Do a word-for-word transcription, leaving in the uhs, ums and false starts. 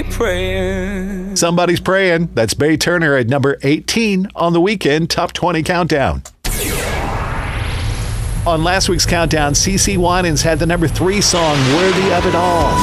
praying. Somebody's Praying. That's Bay Turner at number eighteen on the Weekend Top twenty Countdown. On last week's countdown, CeCe Winans had the number three song, Worthy of It All.